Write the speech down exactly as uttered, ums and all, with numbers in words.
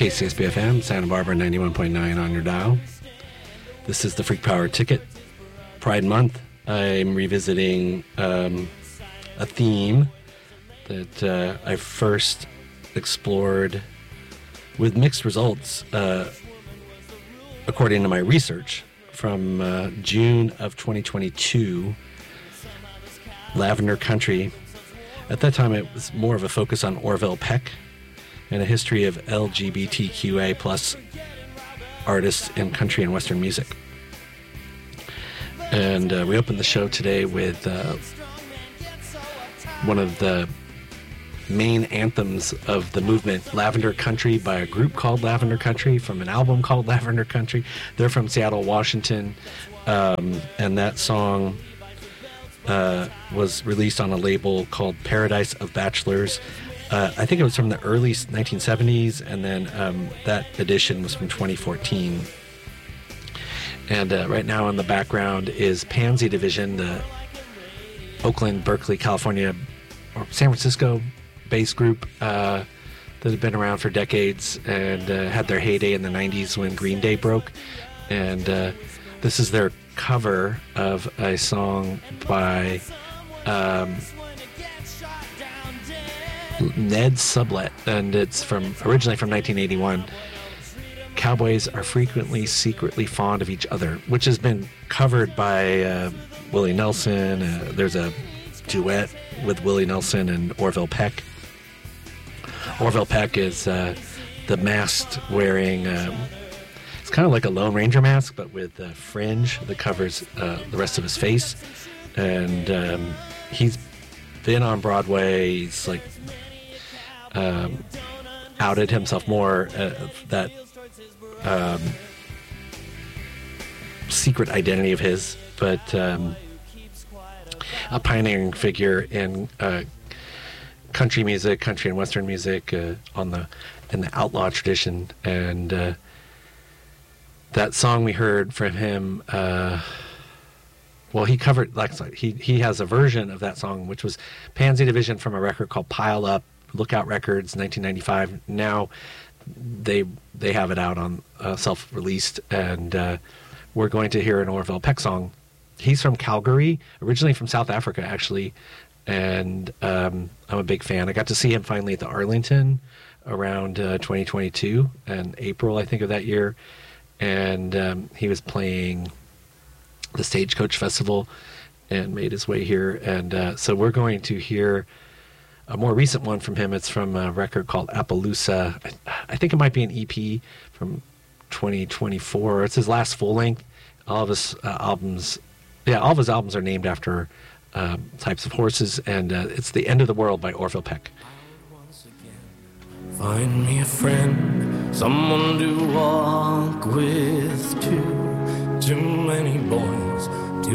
K C S B F M, Santa Barbara ninety-one point nine on your dial. This is the Freak Power Ticket. Pride Month. I'm revisiting um, a theme that uh, I first explored with mixed results, uh, according to my research from uh, June of twenty twenty-two. Lavender Country. At that time, it was more of a focus on Orville Peck and a history of L G B T Q A plus artists in country and Western music. And uh, we opened the show today with uh, one of the main anthems of the movement, Lavender Country, by a group called Lavender Country, from an album called Lavender Country. They're from Seattle, Washington, um, and that song uh, was released on a label called Paradise of Bachelors. Uh, I think it was from the early nineteen seventies, and then um, that edition was from twenty fourteen. And uh, right now in the background is Pansy Division, the Oakland, Berkeley, California, or San Francisco based group uh, that have been around for decades and uh, had their heyday in the nineties when Green Day broke. And uh, this is their cover of a song by um, Ned Sublette, and it's from originally from nineteen eighty-one. Cowboys are frequently secretly fond of each other, which has been covered by uh, Willie Nelson. Uh, there's a duet with Willie Nelson and Orville Peck. Orville Peck is uh, the masked wearing, um, it's kind of like a Lone Ranger mask, but with a fringe that covers uh, the rest of his face. And um, he's been on Broadway. He's like um, outed himself more, uh, that Um, secret identity of his, but um, a pioneering figure in uh, country music, country and Western music, uh, on the in the outlaw tradition. And uh, that song we heard from him, uh, well, he covered like he he has a version of that song, which was Pansy Division from a record called Pile Up, Lookout Records, nineteen ninety-five. Now they they have it out on uh, self-released, and uh, we're going to hear an Orville Peck song. He's from Calgary, originally from South Africa, actually, and um, I'm a big fan. I got to see him finally at the Arlington around uh, twenty twenty-two, in April, I think, of that year, and um, he was playing the Stagecoach Festival and made his way here, and uh, so we're going to hear a more recent one from him. It's from a record called Appaloosa. I, I think it might be an E P from twenty twenty-four. It's his last full length. All of his uh, albums, yeah, all of his albums are named after um, types of horses, and uh, it's The End of the World by Orville Peck. Find me a friend, someone to walk with too. Too many boys